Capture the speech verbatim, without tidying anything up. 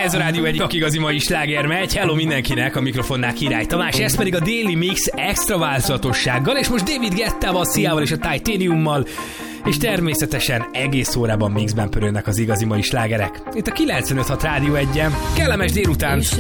ez a Rádió egyik akigazi mai sláger megy. Hello mindenkinek, a mikrofonnál Király Tamás, ez pedig a Daily Mix extra változatossággal, és most David Guettával, Sziával és a Titaniummal, és természetesen egész órában mixben pörölnek az igazi mai slágerek. Itt a kilencvenöt hat Rádió egyen. Kellemes délután,